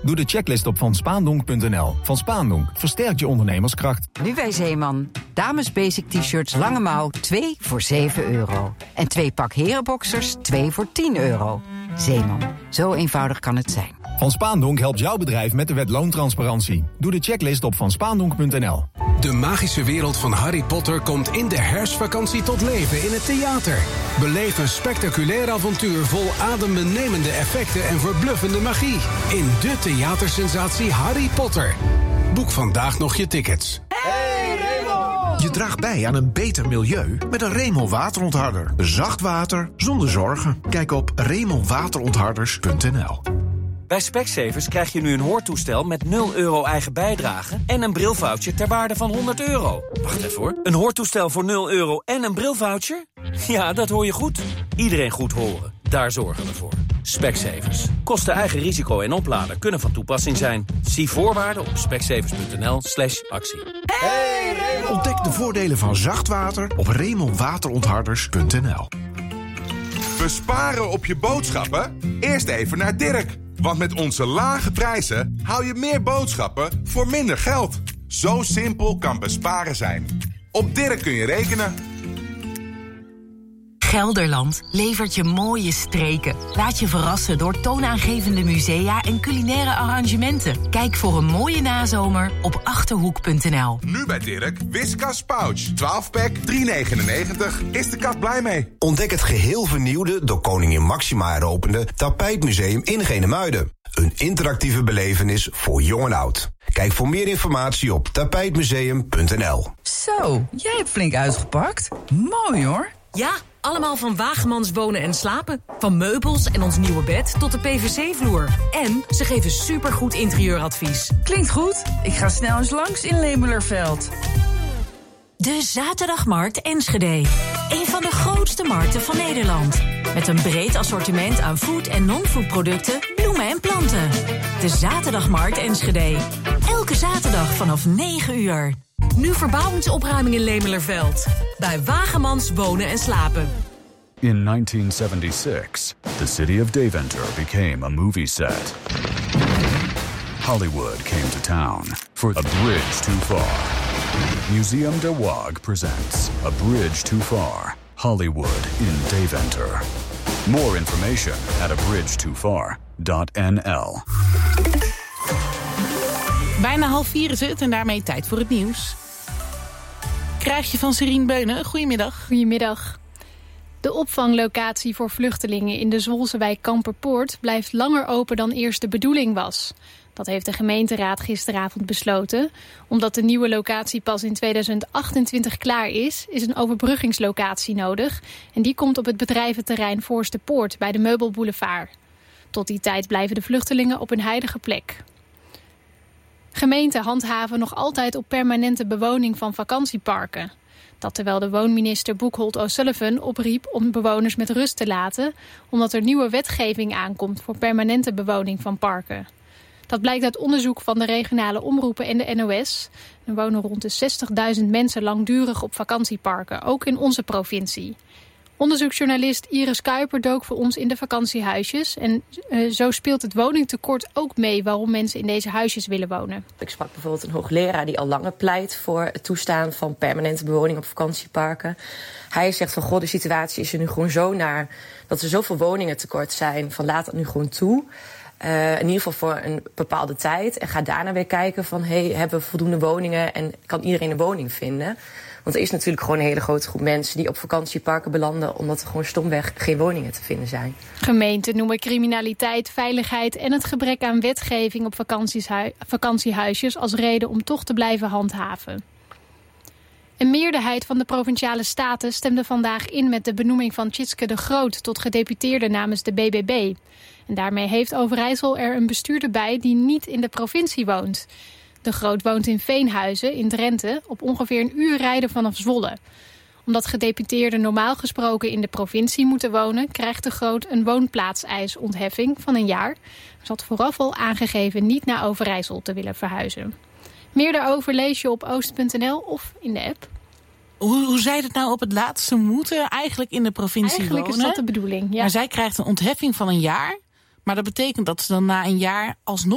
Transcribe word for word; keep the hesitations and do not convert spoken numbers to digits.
Doe de checklist op van spaandonk punt n l. Van Spaandonk versterkt je ondernemerskracht. Nu bij Zeeman. Dames basic t-shirts lange mouw, twee voor zeven euro. En twee pak herenboxers, twee voor tien euro. Zeeman, zo eenvoudig kan het zijn. Van Spaandonk helpt jouw bedrijf met de wet loontransparantie. Doe de checklist op van spaandonk punt n l. De magische wereld van Harry Potter komt in de herfstvakantie tot leven in het theater. Beleef een spectaculair avontuur vol adembenemende effecten en verbluffende magie. In de theatersensatie Harry Potter. Boek vandaag nog je tickets. Hey Raymond! Je draagt bij aan een beter milieu met een Raymond waterontharder. Zacht water zonder zorgen. Kijk op raymond waterontharders punt n l. Bij Specsavers krijg je nu een hoortoestel met nul euro eigen bijdrage en een brilvoucher ter waarde van honderd euro. Wacht even hoor. Een hoortoestel voor nul euro en een brilvoucher? Ja, dat hoor je goed. Iedereen goed horen. Daar zorgen we voor. Specsavers. Kosten eigen risico en opladen kunnen van toepassing zijn. Zie voorwaarden op specsavers punt n l slash actie. Hey Raymond! Ontdek de voordelen van zacht water op raymond waterontharders punt n l. Besparen op je boodschappen? Eerst even naar Dirk. Want met onze lage prijzen hou je meer boodschappen voor minder geld. Zo simpel kan besparen zijn. Op Dirk kun je rekenen. Gelderland levert je mooie streken. Laat je verrassen door toonaangevende musea en culinaire arrangementen. Kijk voor een mooie nazomer op achterhoek punt n l. Nu bij Dirk, Whiskas Pouch. twaalf pack, drie negenennegentig. Is de kat blij mee? Ontdek het geheel vernieuwde, door koningin Máxima heropende Tapijtmuseum in Genemuiden. Een interactieve belevenis voor jong en oud. Kijk voor meer informatie op tapijtmuseum punt n l. Zo, jij hebt flink uitgepakt. Mooi hoor. Ja, allemaal van Wagemans Wonen en Slapen. Van meubels en ons nieuwe bed tot de P V C-vloer. En ze geven supergoed interieuradvies. Klinkt goed. Ik ga snel eens langs in Lemelerveld. De Zaterdagmarkt Enschede. Een van de grootste markten van Nederland. Met een breed assortiment aan food- en non-food producten, bloemen en planten. De Zaterdagmarkt Enschede. Elke zaterdag vanaf negen uur. Nu verbouwingsopruiming in Lemelerveld. Bij Wagemans Wonen en Slapen. In nineteen seventy-six, the city of Deventer became a movie set. Hollywood came to town for A Bridge Too Far. Museum de Waag presents A Bridge Too Far, Hollywood in Deventer. More information at a bridge too far dot n l. Bijna half vier is het en daarmee tijd voor het nieuws. Krijg je van Serien Beunen. Goedemiddag. Goedemiddag. De opvanglocatie voor vluchtelingen in de Zwolse wijk Kamperpoort blijft langer open dan eerst de bedoeling was. Dat heeft de gemeenteraad gisteravond besloten. Omdat de nieuwe locatie pas in tweeduizend achtentwintig klaar is, is een overbruggingslocatie nodig. En die komt op het bedrijventerrein Voorsterpoort bij de Meubelboulevard. Tot die tijd blijven de vluchtelingen op hun huidige plek. Gemeenten handhaven nog altijd op permanente bewoning van vakantieparken. Dat terwijl de woonminister Boekholt O'Sullivan opriep om bewoners met rust te laten, omdat er nieuwe wetgeving aankomt voor permanente bewoning van parken. Dat blijkt uit onderzoek van de regionale omroepen en de N O S. Er wonen rond de zestigduizend mensen langdurig op vakantieparken, ook in onze provincie. Onderzoeksjournalist Iris Kuiper dook voor ons in de vakantiehuisjes. En uh, zo speelt het woningtekort ook mee waarom mensen in deze huisjes willen wonen. Ik sprak bijvoorbeeld een hoogleraar die al langer pleit voor het toestaan van permanente bewoning op vakantieparken. Hij zegt van goh, de situatie is er nu gewoon zo naar dat er zoveel woningen tekort zijn. Van laat dat nu gewoon toe. Uh, in ieder geval voor een bepaalde tijd. En ga daarna weer kijken van hey, hebben we voldoende woningen en kan iedereen een woning vinden? Want er is natuurlijk gewoon een hele grote groep mensen die op vakantieparken belanden omdat er gewoon stomweg geen woningen te vinden zijn. Gemeenten noemen criminaliteit, veiligheid en het gebrek aan wetgeving op vakantiehuisjes als reden om toch te blijven handhaven. Een meerderheid van de Provinciale Staten stemde vandaag in met de benoeming van Tjitske de Groot tot gedeputeerde namens de B B B. En daarmee heeft Overijssel er een bestuurder bij die niet in de provincie woont. De Groot woont in Veenhuizen in Drenthe, op ongeveer een uur rijden vanaf Zwolle. Omdat gedeputeerden normaal gesproken in de provincie moeten wonen, krijgt de Groot een woonplaatsijsontheffing van een jaar. Er zat vooraf al aangegeven niet naar Overijssel te willen verhuizen. Meer daarover lees je op oost punt n l of in de app. Hoe, hoe zei het nou op het laatst? Ze moeten eigenlijk in de provincie eigenlijk wonen. Eigenlijk is dat de bedoeling, ja. Maar zij krijgt een ontheffing van een jaar. Maar dat betekent dat ze dan na een jaar alsnog